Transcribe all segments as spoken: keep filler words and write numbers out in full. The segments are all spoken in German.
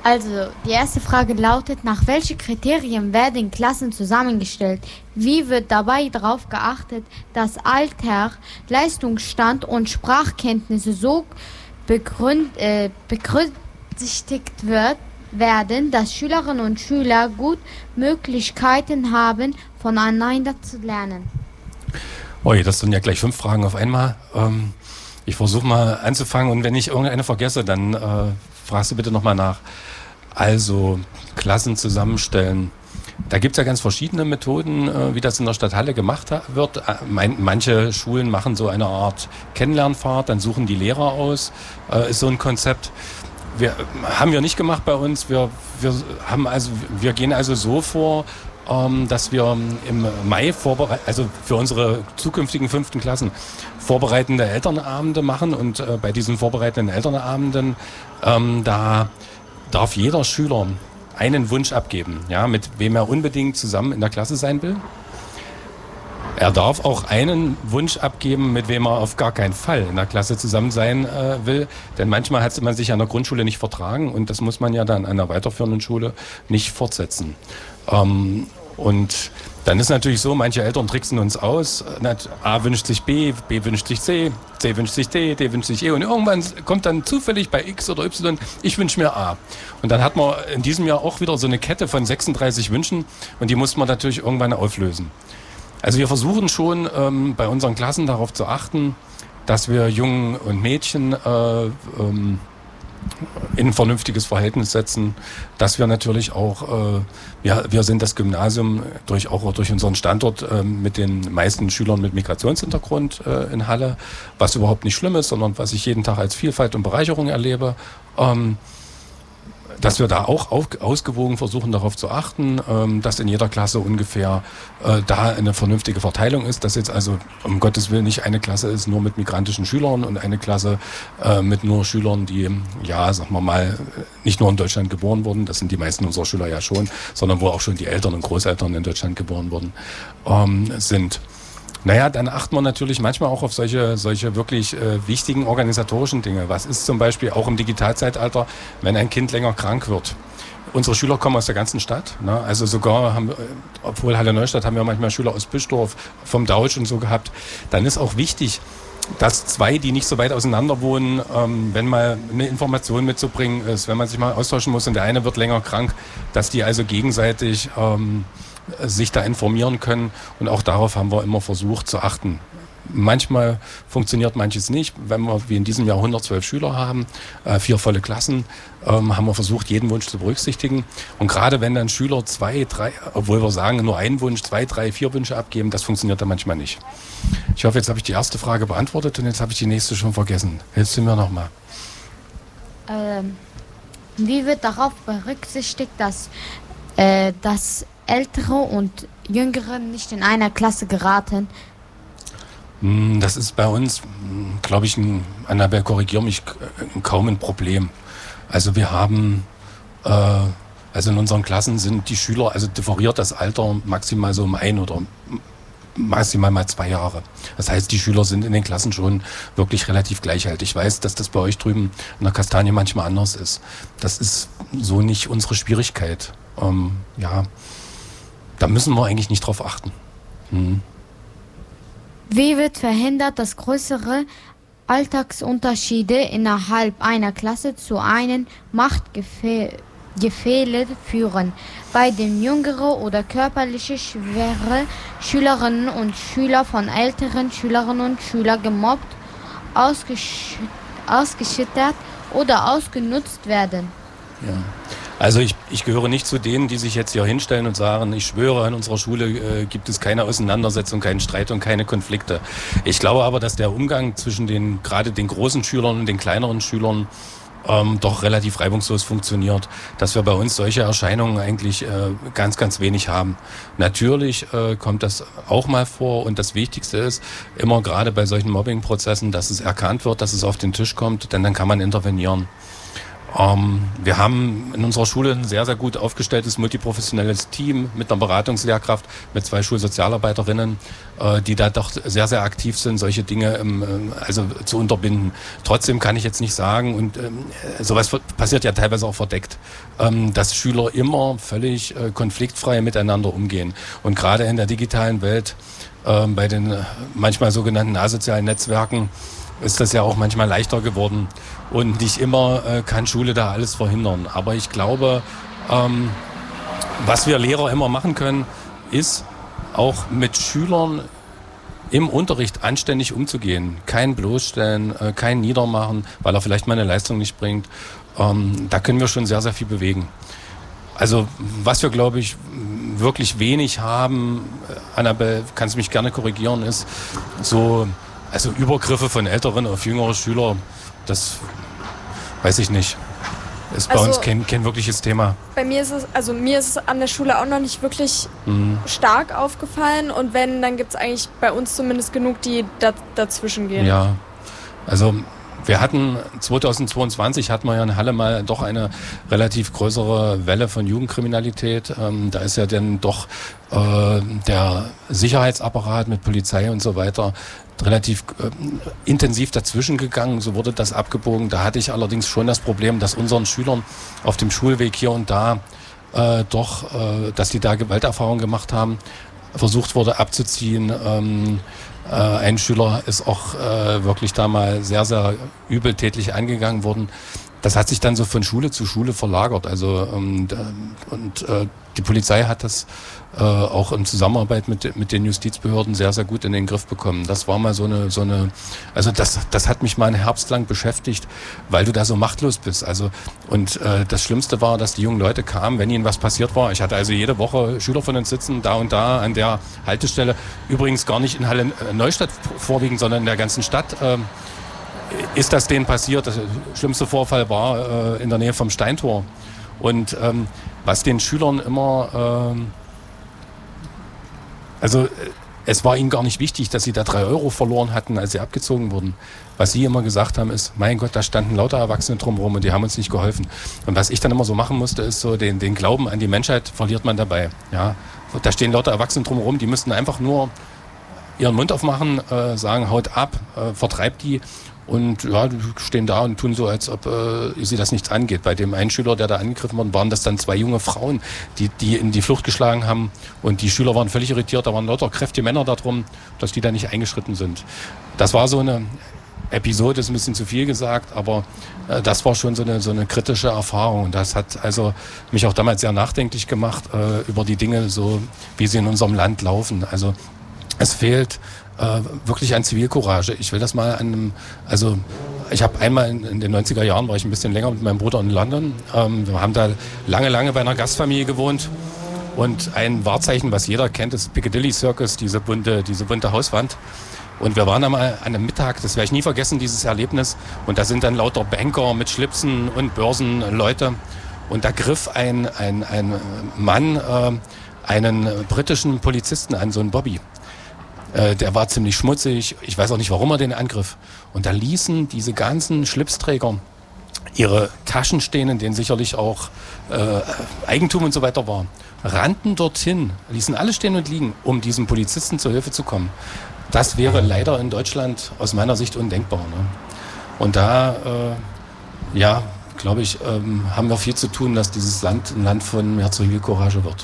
Also, die erste Frage lautet, nach welchen Kriterien werden Klassen zusammengestellt? Wie wird dabei darauf geachtet, dass Alter, Leistungsstand und Sprachkenntnisse so begründ, äh, berücksichtigt wird, werden, dass Schülerinnen und Schüler gut Möglichkeiten haben, voneinander zu lernen? Ui, das sind ja gleich fünf Fragen auf einmal. Ähm, ich versuche mal anzufangen und wenn ich irgendeine vergesse, dann äh, fragst du bitte nochmal nach. Also, Klassen zusammenstellen. Da gibt es ja ganz verschiedene Methoden, äh, wie das in der Stadthalle gemacht ha- wird. Äh, mein, manche Schulen machen so eine Art Kennenlernfahrt, dann suchen die Lehrer aus, äh, ist so ein Konzept. Wir, haben wir nicht gemacht bei uns. Wir, wir, haben also, wir gehen also so vor, ähm, dass wir im Mai vorbereit, also für unsere zukünftigen fünften Klassen vorbereitende Elternabende machen. Und äh, bei diesen vorbereitenden Elternabenden, ähm, da darf jeder Schüler einen Wunsch abgeben, ja, mit wem er unbedingt zusammen in der Klasse sein will. Er darf auch einen Wunsch abgeben, mit wem er auf gar keinen Fall in der Klasse zusammen sein äh, will. Denn manchmal hat man sich an der Grundschule nicht vertragen und das muss man ja dann an der weiterführenden Schule nicht fortsetzen. Ähm, und dann ist natürlich so, manche Eltern tricksen uns aus. A wünscht sich B, B wünscht sich C, C wünscht sich D, D wünscht sich E. Und irgendwann kommt dann zufällig bei X oder Y, ich wünsche mir A. Und dann hat man in diesem Jahr auch wieder so eine Kette von sechsunddreißig Wünschen und die muss man natürlich irgendwann auflösen. Also wir versuchen schon ähm, bei unseren Klassen darauf zu achten, dass wir Jungen und Mädchen äh, ähm, in ein vernünftiges Verhältnis setzen, dass wir natürlich auch, äh, wir, wir sind das Gymnasium durch auch durch unseren Standort äh, mit den meisten Schülern mit Migrationshintergrund äh, in Halle, was überhaupt nicht schlimm ist, sondern was ich jeden Tag als Vielfalt und Bereicherung erlebe, ähm, dass wir da auch auf, ausgewogen versuchen, darauf zu achten, ähm, dass in jeder Klasse ungefähr äh, da eine vernünftige Verteilung ist, dass jetzt also um Gottes Willen nicht eine Klasse ist nur mit migrantischen Schülern und eine Klasse äh, mit nur Schülern, die, ja, sagen wir mal, nicht nur in Deutschland geboren wurden, das sind die meisten unserer Schüler ja schon, sondern wo auch schon die Eltern und Großeltern in Deutschland geboren wurden, ähm, sind. Naja, dann achten wir natürlich manchmal auch auf solche, solche wirklich äh, wichtigen organisatorischen Dinge. Was ist zum Beispiel auch im Digitalzeitalter, wenn ein Kind länger krank wird? Unsere Schüler kommen aus der ganzen Stadt. Ne? Also sogar, haben, obwohl Halle Neustadt haben wir manchmal Schüler aus Büstorf, vom Dautsch und so gehabt. Dann ist auch wichtig, dass zwei, die nicht so weit auseinander wohnen, ähm, wenn mal eine Information mitzubringen ist, wenn man sich mal austauschen muss und der eine wird länger krank, dass die also gegenseitig ähm, sich da informieren können und auch darauf haben wir immer versucht zu achten. Manchmal funktioniert manches nicht. Wenn wir wie in diesem Jahr hundertzwölf Schüler haben, äh, vier volle Klassen, ähm, haben wir versucht, jeden Wunsch zu berücksichtigen. Und gerade wenn dann Schüler zwei, drei, obwohl wir sagen, nur einen Wunsch, zwei, drei, vier Wünsche abgeben, das funktioniert dann manchmal nicht. Ich hoffe, jetzt habe ich die erste Frage beantwortet und jetzt habe ich die nächste schon vergessen. Hilfst du mir nochmal? Ähm, wie wird darauf berücksichtigt, dass, äh, dass Ältere und Jüngere nicht in einer Klasse geraten? Das ist bei uns, glaube ich, ein, Annabelle, korrigiere mich, kaum ein Problem. Also wir haben, äh, also in unseren Klassen sind die Schüler, also differiert das Alter maximal so um ein oder maximal mal zwei Jahre. Das heißt, die Schüler sind in den Klassen schon wirklich relativ gleich alt. Ich weiß, dass das bei euch drüben in der Kastanie manchmal anders ist. Das ist so nicht unsere Schwierigkeit. Ähm, ja, da müssen wir eigentlich nicht drauf achten. Hm. Wie wird verhindert, dass größere Alltagsunterschiede innerhalb einer Klasse zu einem Machtgefälle führen, bei dem jüngere oder körperlich schwere Schülerinnen und Schüler von älteren Schülerinnen und Schülern gemobbt, ausgesch- ausgeschüttert oder ausgenutzt werden? Ja. Also ich, ich gehöre nicht zu denen, die sich jetzt hier hinstellen und sagen, ich schwöre, an unserer Schule äh, gibt es keine Auseinandersetzung, keinen Streit und keine Konflikte. Ich glaube aber, dass der Umgang zwischen den gerade den großen Schülern und den kleineren Schülern ähm, doch relativ reibungslos funktioniert, dass wir bei uns solche Erscheinungen eigentlich äh, ganz, ganz wenig haben. Natürlich äh, kommt das auch mal vor und das Wichtigste ist immer gerade bei solchen Mobbing-Prozessen, dass es erkannt wird, dass es auf den Tisch kommt, denn dann kann man intervenieren. Ähm, wir haben in unserer Schule ein sehr, sehr gut aufgestelltes multiprofessionelles Team mit einer Beratungslehrkraft, mit zwei Schulsozialarbeiterinnen, äh, die da doch sehr, sehr aktiv sind, solche Dinge ähm, also zu unterbinden. Trotzdem kann ich jetzt nicht sagen, und ähm, sowas passiert ja teilweise auch verdeckt, ähm, dass Schüler immer völlig äh, konfliktfrei miteinander umgehen. Und gerade in der digitalen Welt, äh, bei den manchmal sogenannten asozialen Netzwerken, ist das ja auch manchmal leichter geworden. Und nicht immer äh, kann Schule da alles verhindern. Aber ich glaube, ähm, was wir Lehrer immer machen können, ist auch mit Schülern im Unterricht anständig umzugehen. Kein bloßstellen, äh, kein Niedermachen, weil er vielleicht mal eine Leistung nicht bringt. Ähm, da können wir schon sehr, sehr viel bewegen. Also was wir, glaube ich, wirklich wenig haben, Annabelle, kannst du mich gerne korrigieren, ist so... Also Übergriffe von älteren auf jüngere Schüler, das weiß ich nicht. Ist bei also, uns kein, kein wirkliches Thema. Bei mir ist es, also mir ist es an der Schule auch noch nicht wirklich mhm. stark aufgefallen. Und wenn, dann gibt es eigentlich bei uns zumindest genug, die da, dazwischen gehen. Ja, also wir hatten zweitausendzweiundzwanzig hatten wir ja in Halle mal doch eine relativ größere Welle von Jugendkriminalität. Ähm, da ist ja dann doch äh, der Sicherheitsapparat mit Polizei und so weiter relativ äh, intensiv dazwischen gegangen. So wurde das abgebogen. Da hatte ich allerdings schon das Problem, dass unseren Schülern auf dem Schulweg hier und da äh, doch, äh, dass die da Gewalterfahrungen gemacht haben, versucht wurde abzuziehen. Ähm, Äh, ein Schüler ist auch äh, wirklich da mal sehr, sehr übeltätlich angegangen worden. Das hat sich dann so von Schule zu Schule verlagert. Also ähm, und äh, die Polizei hat das äh, auch in Zusammenarbeit mit mit den Justizbehörden sehr, sehr gut in den Griff bekommen. Das war mal so eine so eine, also das das hat mich mal einen Herbst lang beschäftigt, weil du da so machtlos bist. Also und äh, das Schlimmste war, dass die jungen Leute kamen, wenn ihnen was passiert war. Ich hatte also jede Woche Schüler von uns sitzen, da und da an der Haltestelle. Übrigens gar nicht in Halle Neustadt vorwiegend, sondern in der ganzen Stadt. Äh, ist das denen passiert. Der schlimmste Vorfall war äh, in der Nähe vom Steintor. Und ähm, was den Schülern immer, ähm, also äh, es war ihnen gar nicht wichtig, dass sie da drei Euro verloren hatten, als sie abgezogen wurden. Was sie immer gesagt haben ist, mein Gott, da standen lauter Erwachsene drumherum und die haben uns nicht geholfen. Und was ich dann immer so machen musste, ist so, den, den Glauben an die Menschheit verliert man dabei. Ja? Da stehen lauter Erwachsene drumherum, die müssten einfach nur ihren Mund aufmachen, äh, sagen, haut ab, äh, vertreibt die. Und ja, die stehen da und tun so, als ob äh, sie das nichts angeht. Bei dem einen Schüler, der da angegriffen worden, waren das dann zwei junge Frauen, die, die in die Flucht geschlagen haben. Und die Schüler waren völlig irritiert. Da waren lauter kräftige Männer da drum, dass die da nicht eingeschritten sind. Das war so eine Episode, ist ein bisschen zu viel gesagt, aber äh, das war schon so eine, so eine kritische Erfahrung. Und das hat also mich auch damals sehr nachdenklich gemacht äh, über die Dinge, so wie sie in unserem Land laufen. Also es fehlt äh, wirklich an Zivilcourage. Ich will das mal an einem, also ich habe einmal in, in den neunziger Jahren, war ich ein bisschen länger mit meinem Bruder in London. Ähm, wir haben da lange, lange bei einer Gastfamilie gewohnt. Und ein Wahrzeichen, was jeder kennt, ist Piccadilly Circus, diese bunte, diese bunte Hauswand. Und wir waren einmal an einem Mittag, das werde ich nie vergessen, dieses Erlebnis. Und da sind dann lauter Banker mit Schlipsen und Börsenleute. Und da griff ein, ein, ein Mann äh, einen britischen Polizisten an, so einen Bobby. Äh, der war ziemlich schmutzig, ich weiß auch nicht, warum er den angriff. Und da ließen diese ganzen Schlipsträger ihre Taschen stehen, in denen sicherlich auch äh, Eigentum und so weiter war, rannten dorthin, ließen alles stehen und liegen, um diesem Polizisten zur Hilfe zu kommen. Das wäre leider in Deutschland aus meiner Sicht undenkbar. Ne? Und da, äh, ja, glaube ich, ähm, haben wir viel zu tun, dass dieses Land ein Land von mehr Zivilcourage wird.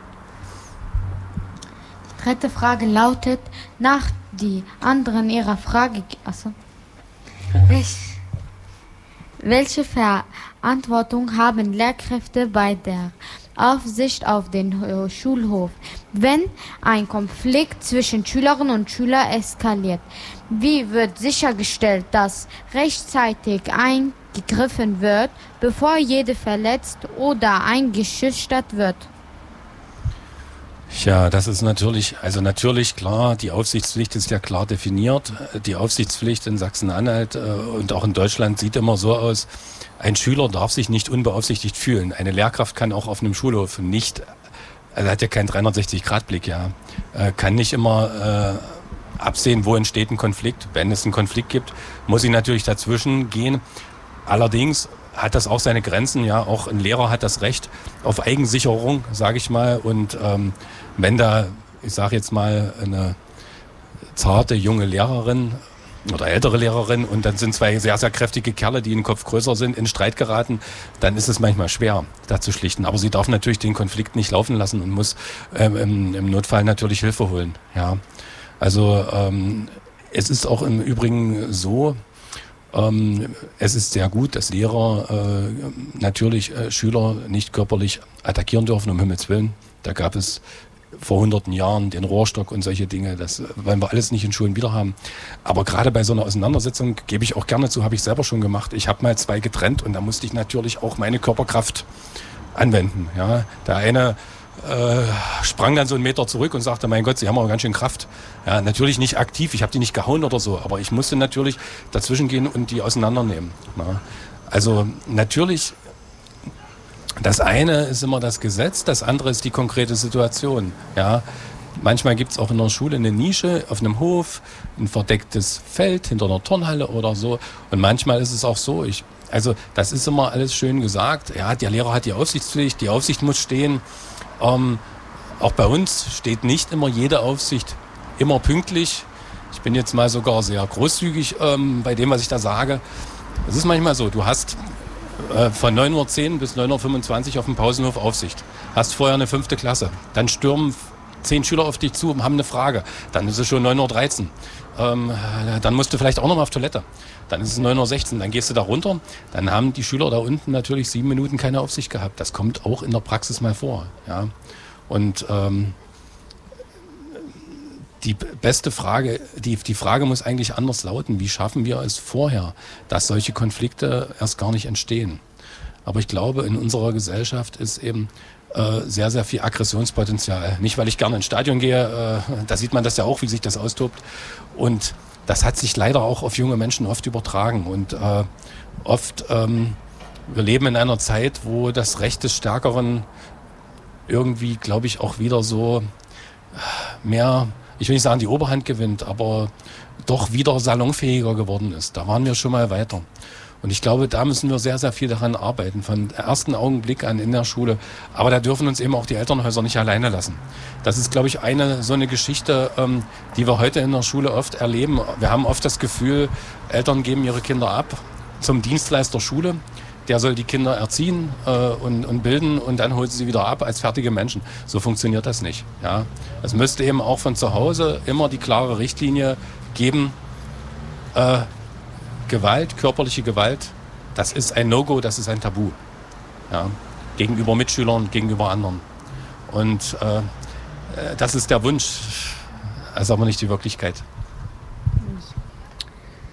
Die dritte Frage lautet, nach die anderen ihrer Frage... Achso. Welch, welche Verantwortung haben Lehrkräfte bei der Aufsicht auf den Schulhof, wenn ein Konflikt zwischen Schülerinnen und Schülern eskaliert? Wie wird sichergestellt, dass rechtzeitig eingegriffen wird, bevor jeder verletzt oder eingeschüchtert wird? Ja, das ist natürlich, also natürlich klar, die Aufsichtspflicht ist ja klar definiert. Die Aufsichtspflicht in Sachsen-Anhalt äh, und auch in Deutschland sieht immer so aus, ein Schüler darf sich nicht unbeaufsichtigt fühlen. Eine Lehrkraft kann auch auf einem Schulhof nicht, also hat ja keinen dreihundertsechzig Grad Blick, ja, äh, kann nicht immer äh, absehen, wo entsteht ein Konflikt. Wenn es einen Konflikt gibt, muss sie natürlich dazwischen gehen. Allerdings hat das auch seine Grenzen. Ja, auch ein Lehrer hat das Recht auf Eigensicherung, sage ich mal. Und ähm, wenn da, ich sage jetzt mal, eine zarte junge Lehrerin oder ältere Lehrerin und dann sind zwei sehr, sehr kräftige Kerle, die einen Kopf größer sind, in Streit geraten, dann ist es manchmal schwer, da zu schlichten. Aber sie darf natürlich den Konflikt nicht laufen lassen und muss ähm, im, im Notfall natürlich Hilfe holen. Ja, also ähm, es ist auch im Übrigen so, ähm, es ist sehr gut, dass Lehrer äh, natürlich äh, Schüler nicht körperlich attackieren dürfen, um Himmels Willen. Da gab es vor hunderten Jahren den Rohrstock und solche Dinge, das wollen wir alles nicht in Schulen wieder haben. Aber gerade bei so einer Auseinandersetzung gebe ich auch gerne zu, habe ich selber schon gemacht. Ich habe mal zwei getrennt und da musste ich natürlich auch meine Körperkraft anwenden. Ja, der eine äh, sprang dann so einen Meter zurück und sagte, mein Gott, Sie haben aber ganz schön Kraft. Ja, natürlich nicht aktiv, ich habe die nicht gehauen oder so, aber ich musste natürlich dazwischen gehen und die auseinandernehmen. Ja. Also natürlich, das eine ist immer das Gesetz, das andere ist die konkrete Situation. Ja, manchmal gibt es auch in der Schule eine Nische auf einem Hof, ein verdecktes Feld hinter einer Turnhalle oder so. Und manchmal ist es auch so, ich, also das ist immer alles schön gesagt. Ja, der Lehrer hat die Aufsichtspflicht, die Aufsicht muss stehen. Ähm, auch bei uns steht nicht immer jede Aufsicht immer pünktlich. Ich bin jetzt mal sogar sehr großzügig ähm, bei dem, was ich da sage. Es ist manchmal so, du hast von neun Uhr zehn bis neun Uhr fünfundzwanzig auf dem Pausenhof Aufsicht. Hast vorher eine fünfte Klasse. Dann stürmen zehn Schüler auf dich zu und haben eine Frage. Dann ist es schon neun Uhr dreizehn. Ähm, dann musst du vielleicht auch noch mal auf Toilette. Dann ist es neun Uhr sechzehn. Dann gehst du da runter. Dann haben die Schüler da unten natürlich sieben Minuten keine Aufsicht gehabt. Das kommt auch in der Praxis mal vor. Ja? Und ähm, die beste Frage, die, die Frage muss eigentlich anders lauten. Wie schaffen wir es vorher, dass solche Konflikte erst gar nicht entstehen? Aber ich glaube, in unserer Gesellschaft ist eben äh, sehr, sehr viel Aggressionspotenzial. Nicht, weil ich gerne ins Stadion gehe, äh, da sieht man das ja auch, wie sich das austobt. Und das hat sich leider auch auf junge Menschen oft übertragen. Und äh, oft, ähm, wir leben in einer Zeit, wo das Recht des Stärkeren irgendwie, glaube ich, auch wieder so mehr, ich will nicht sagen, die Oberhand gewinnt, aber doch wieder salonfähiger geworden ist. Da waren wir schon mal weiter. Und ich glaube, da müssen wir sehr, sehr viel daran arbeiten, von ersten Augenblick an in der Schule. Aber da dürfen uns eben auch die Elternhäuser nicht alleine lassen. Das ist, glaube ich, eine so eine Geschichte, ähm, die wir heute in der Schule oft erleben. Wir haben oft das Gefühl, Eltern geben ihre Kinder ab zum Dienstleister Schule. Der soll die Kinder erziehen äh, und, und bilden und dann holt sie wieder ab als fertige Menschen. So funktioniert das nicht. Ja? Es müsste eben auch von zu Hause immer die klare Richtlinie geben, äh, Gewalt, körperliche Gewalt, das ist ein No-Go, das ist ein Tabu. Ja? Gegenüber Mitschülern, gegenüber anderen. Und äh, das ist der Wunsch, das ist aber nicht die Wirklichkeit.